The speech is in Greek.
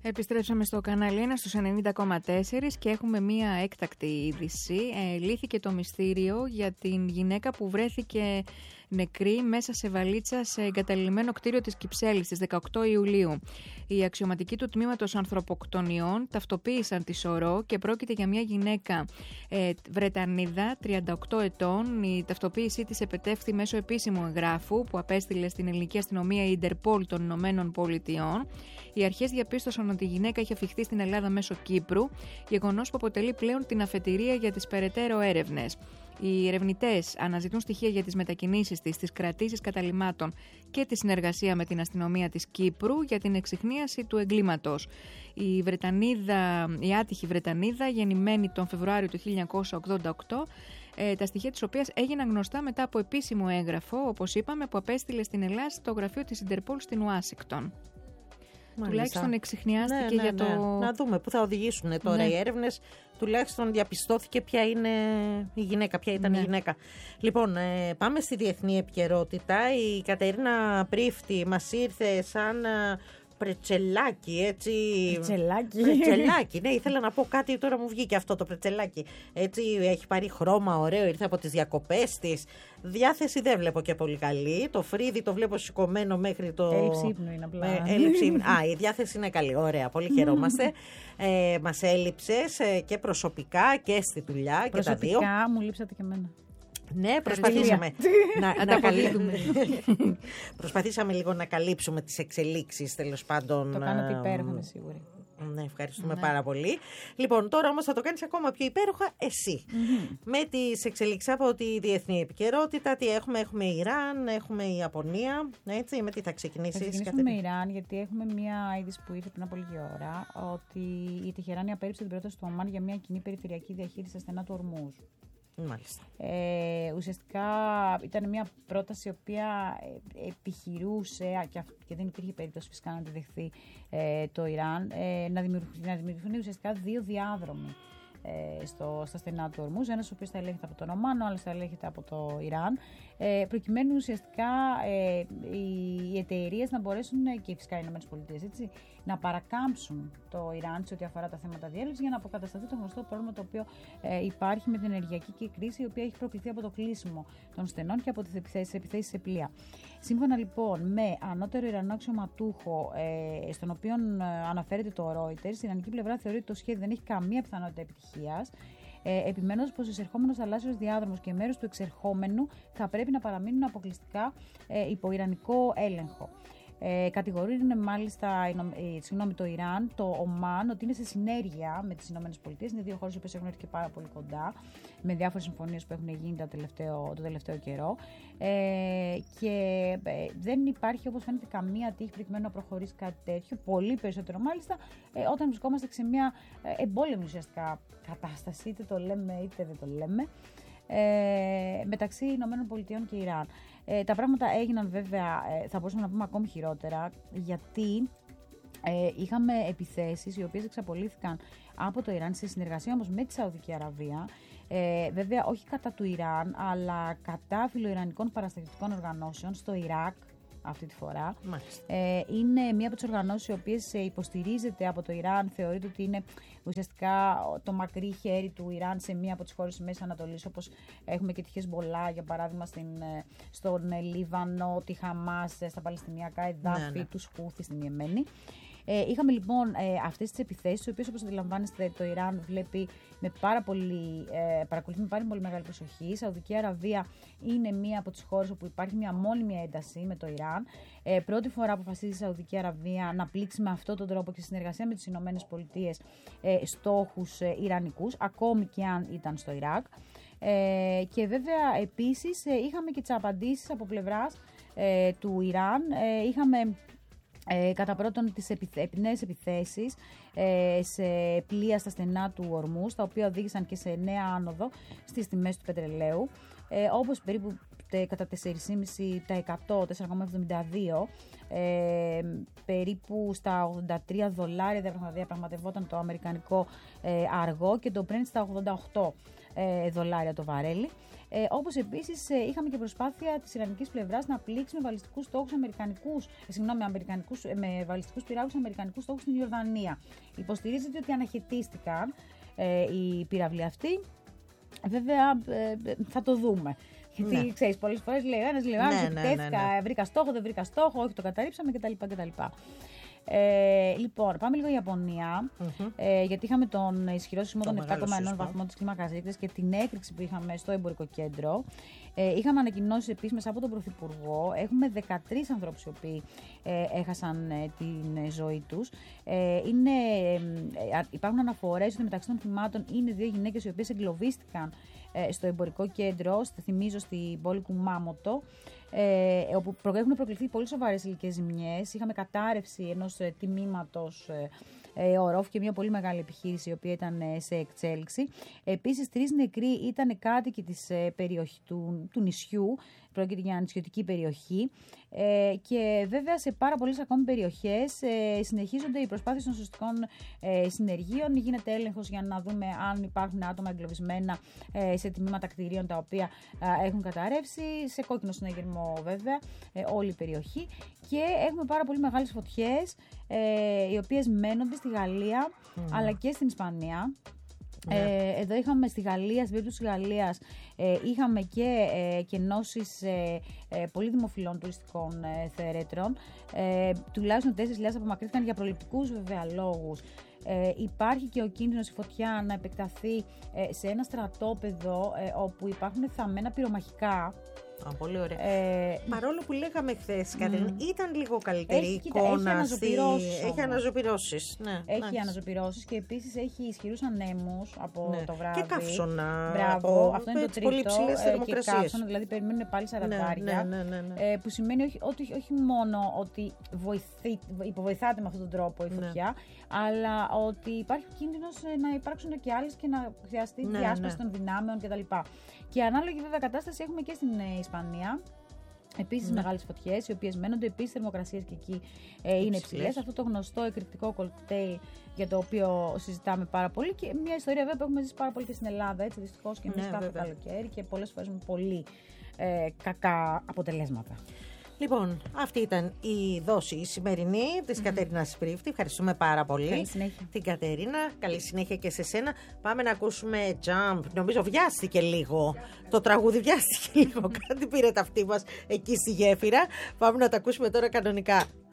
Επιστρέψαμε στο κανάλι 1 στους 90,4 και έχουμε μία έκτακτη είδηση. Λύθηκε το μυστήριο για την γυναίκα που βρέθηκε νεκρή μέσα σε βαλίτσα σε εγκαταλειμμένο κτίριο της Κυψέλης στις 18 Ιουλίου. Οι αξιωματικοί του τμήματος ανθρωποκτονιών ταυτοποίησαν τη σωρό και πρόκειται για μια γυναίκα Βρετανίδα 38 ετών. Η ταυτοποίησή της επετεύχθη μέσω επίσημου εγγράφου που απέστειλε στην ελληνική αστυνομία η Interpol των Ηνωμένων Πολιτειών. Οι αρχές διαπίστωσαν ότι η γυναίκα είχε αφιχθεί στην Ελλάδα μέσω Κύπρου, γεγονός που αποτελεί πλέον την αφετηρία για τις περαιτέρω έρευνες. Οι ερευνητές αναζητούν στοιχεία για τις μετακινήσεις της, τις κρατήσεις καταλυμάτων και τη συνεργασία με την αστυνομία της Κύπρου για την εξιχνίαση του εγκλήματος. Η άτυχη Βρετανίδα, γεννημένη τον Φεβρουάριο του 1988, τα στοιχεία της οποίας έγιναν γνωστά μετά από επίσημο έγγραφο, όπως είπαμε, που απέστειλε στην Ελλάδα στο γραφείο της Interpol στην Ουάσιγκτον. Τουλάχιστον εξιχνιάστηκε για το... Να δούμε πού θα οδηγήσουν τώρα οι έρευνες. Τουλάχιστον διαπιστώθηκε ποια είναι η γυναίκα, ποια ήταν η γυναίκα. Λοιπόν, πάμε στη διεθνή επικαιρότητα. Η Κατερίνα Πρίφτη μας ήρθε σαν... πρετσελάκι, έτσι. Πρετσελάκι, ναι, ήθελα να πω κάτι, τώρα μου βγήκε αυτό το πρετσελάκι. Έτσι, έχει πάρει χρώμα ωραίο, ήρθε από τις διακοπές της. Διάθεση δεν βλέπω και πολύ καλή. Το φρύδι το βλέπω σηκωμένο μέχρι το. Έλλειψη ύπνου είναι απλά. Η διάθεση είναι καλή. Ωραία, πολύ χαιρόμαστε. Μας έλειψες και προσωπικά και στη δουλειά και τα δύο. Προσωπικά μου λείψατε και εμένα. Ναι, προσπαθήσαμε να καλύψουμε. Προσπαθήσαμε λίγο να καλύψουμε τις εξελίξεις, τέλος πάντων. Το κάνατε υπέροχα, είμαι σίγουρη. Ναι, ευχαριστούμε πάρα πολύ. Λοιπόν, τώρα όμως θα το κάνεις ακόμα πιο υπέροχα εσύ. Με τις εξελίξεις από τη διεθνή επικαιρότητα, τι έχουμε? Έχουμε Ιράν, έχουμε Ιαπωνία. Έτσι, με τι θα ξεκινήσεις? Θα ξεκινήσουμε με Ιράν, γιατί έχουμε μια είδηση που ήρθε πριν από λίγη ώρα, ότι η Τεχεράνη απέρριψε την πρόταση του Ομάν για μια κοινή περιφερειακή διαχείριση στα στενά του Ορμούζ. Μάλιστα. Ουσιαστικά ήταν μια πρόταση η οποία επιχειρούσε, και δεν υπήρχε περίπτωση φυσικά να τη δεχθεί το Ιράν, να δημιουργηθούν ουσιαστικά δύο διάδρομοι στα στενά του Ορμούζ, ένας ο οποίος θα ελέγχεται από τον Ομάν, ο άλλος θα ελέγχεται από το Ιράν, προκειμένου ουσιαστικά οι εταιρείες να μπορέσουν, και φυσικά οι ΗΠΑ, να παρακάμψουν το Ιράν σε ό,τι αφορά τα θέματα διέλευσης, για να αποκατασταθεί το γνωστό πρόβλημα το οποίο υπάρχει με την ενεργειακή κρίση, η οποία έχει προκληθεί από το κλείσιμο των στενών και από τις επιθέσεις σε πλοία. Σύμφωνα λοιπόν με ανώτερο Ιρανό αξιωματούχο, στον οποίο αναφέρεται το Reuters, η Ιρανική πλευρά θεωρεί ότι το σχέδιο δεν έχει καμία πιθανότητα επιτυχίας, επιμένοντας πως ο εισερχόμενος θαλάσσιος διάδρομος και μέρος του εξερχόμενου θα πρέπει να παραμείνουν αποκλειστικά υπό ιρανικό έλεγχο. Κατηγορούν μάλιστα το Ιράν, το Ομάν, ότι είναι σε συνέργεια με τις ΗΠΑ. Είναι δύο χώρες που έχουν έρθει και πάρα πολύ κοντά, με διάφορες συμφωνίες που έχουν γίνει το τελευταίο καιρό. Και δεν υπάρχει, όπως φαίνεται, καμία τύχη προκειμένου να προχωρήσει κάτι τέτοιο. Πολύ περισσότερο μάλιστα όταν βρισκόμαστε σε μια εμπόλεμη ουσιαστικά κατάσταση, είτε το λέμε είτε δεν το λέμε, μεταξύ ΗΠΑ και Ιράν. Τα πράγματα έγιναν βέβαια, θα μπορούσαμε να πούμε ακόμη χειρότερα, γιατί είχαμε επιθέσεις οι οποίες εξαπολύθηκαν από το Ιράν σε συνεργασία όμως με τη Σαουδική Αραβία, βέβαια όχι κατά του Ιράν, αλλά κατά φιλοϊρανικών παραστατικών οργανώσεων στο Ιράκ. Αυτή τη φορά. Είναι μία από τις οργανώσεις οι οποίες υποστηρίζεται από το Ιράν, θεωρείται ότι είναι ουσιαστικά το μακρύ χέρι του Ιράν σε μία από τις χώρες της Μέσης Ανατολής, όπως έχουμε και τη Χεσμολά, για παράδειγμα στον Λίβανο, τη Χαμάς στα Παλαιστινιακά εδάφη, τους Χούθη στην Ιεμένη. Είχαμε λοιπόν αυτές τις επιθέσεις, οι οποίες, όπως αντιλαμβάνεστε, το Ιράν βλέπει παρακολουθεί με πάρα πολύ μεγάλη προσοχή. Η Σαουδική Αραβία είναι μία από τις χώρες όπου υπάρχει μία μόνιμη ένταση με το Ιράν. Πρώτη φορά αποφασίζει η Σαουδική Αραβία να πλήξει με αυτόν τον τρόπο και συνεργασία με τις ΗΠΑ στόχους ιρανικούς, ακόμη και αν ήταν στο Ιράκ. Και βέβαια επίσης είχαμε και τις απαντήσεις από πλευράς του Ιράν. Είχαμε κατά πρώτον τις νέες επιθέσεις σε πλοία στα στενά του Ορμούζ, τα οποία οδήγησαν και σε νέα άνοδο στις τιμές του πετρελαίου, όπως περίπου κατά 4,5%, 4,72%. Περίπου στα $83 διαπραγματευόταν το αμερικανικό αργό και το Brent στα $88 το βαρέλι. Όπως επίσης είχαμε και προσπάθεια της ιρανικής πλευράς να πλήξει με βαλιστικούς στόχους με βαλιστικούς πυράβλους αμερικανικούς στόχους στην Ιορδανία. Υποστηρίζεται ότι αναχαιτίστηκαν οι πύραυλοι αυτοί. Βέβαια θα το δούμε. Γιατί ξέρεις, πολλές φορές λέει ένας, λέει άλλος, επιτέθηκα, βρήκα στόχο, δεν βρήκα στόχο, όχι το καταρρίψαμε κτλ. Λοιπόν, πάμε λίγο Ιαπωνία, γιατί είχαμε τον ισχυρό σεισμό των 7,1 βαθμών της κλίμακας Ρίχτερ και την έκρηξη που είχαμε στο εμπορικό κέντρο. Είχαμε ανακοινώσεις επίσης από τον Πρωθυπουργό. Έχουμε 13 ανθρώπους οι οποίοι έχασαν την ζωή τους. Υπάρχουν αναφορές ότι μεταξύ των θυμάτων είναι 2 γυναίκες οι οποίες εγκλωβίστηκαν στο εμπορικό κέντρο, θυμίζω στην πόλη Κουμάμοτο, όπου έχουν προκληθεί πολύ σοβαρές υλικές ζημιές. Είχαμε κατάρρευση ενός τμήματος ορόφου και μια πολύ μεγάλη επιχείρηση η οποία ήταν σε εξέλιξη. Επίσης, 3 νεκροί ήταν κάτοικοι της περιοχής του νησιού. Πρόκειται για νησιωτική περιοχή και βέβαια σε πάρα πολλές ακόμη περιοχές συνεχίζονται οι προσπάθειες των σωστικών συνεργείων. Γίνεται έλεγχος για να δούμε αν υπάρχουν άτομα εγκλωβισμένα σε τμήματα κτηρίων τα οποία έχουν καταρρεύσει. Σε κόκκινο συναγερμό βέβαια όλη η περιοχή. Και έχουμε πάρα πολύ μεγάλες φωτιές οι οποίες μένονται στη Γαλλία αλλά και στην Ισπανία. Εδώ είχαμε στη Γαλλία, στην περίπτωση της Γαλλίας, είχαμε και κενώσεις πολύ δημοφιλών τουριστικών θερέτρων. Τουλάχιστον 4.000 απομακρύνθηκαν για προληπτικούς βέβαια λόγους. Υπάρχει και ο κίνδυνος η φωτιά να επεκταθεί σε ένα στρατόπεδο όπου υπάρχουν θαμμένα πυρομαχικά. Πολύ ωραία. Παρόλο που λέγαμε χθες, Κατερίνα, ήταν λίγο καλύτερη η εικόνα. Έχει αναζωπυρώσεις. Έχει αναζωπυρώσεις και επίσης έχει ισχυρούς ανέμους από το βράδυ. Και καύσωνα. Μπράβο, αυτό είναι το τρίτο. Πολύ ψηλές θερμοκρασίες. Και καύσωνα, δηλαδή περιμένουν πάλι 40. Που σημαίνει όχι μόνο ότι υποβοηθάται με αυτόν τον τρόπο η φωτιά, αλλά ότι υπάρχει κίνδυνος να υπάρξουν και άλλες και να χρειαστεί διάσπαση των δυνάμεων κτλ. Και ανάλογη βέβαια κατάσταση έχουμε και στην Ισπανία. Επίσης μεγάλες φωτιές, οι οποίες μένονται. Επίσης θερμοκρασίες και εκεί είναι υψηλές. Αυτό το γνωστό εκρηκτικό κοκτέιλ για το οποίο συζητάμε πάρα πολύ. Και μια ιστορία βέβαια που έχουμε ζήσει πάρα πολύ και στην Ελλάδα. Έτσι, δυστυχώς και εμείς κάθε καλοκαίρι και πολλές φορές με πολύ κακά αποτελέσματα. Λοιπόν, αυτή ήταν η δόση η σημερινή της Κατερίνας Πρίφτη. Ευχαριστούμε πάρα πολύ. Καλή συνέχεια. Την Κατερίνα. Καλή συνέχεια και σε σένα. Πάμε να ακούσουμε Jump. Νομίζω βιάστηκε λίγο. Το τραγούδι βιάστηκε λίγο. Κάτι πήρε τα αυτή μας εκεί στη γέφυρα. Πάμε να τα ακούσουμε τώρα κανονικά.